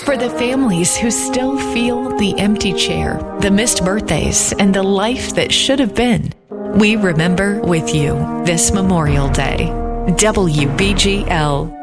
For the families who still feel the empty chair, the missed birthdays, and the life that should have been, we remember with you this Memorial Day. WBGL.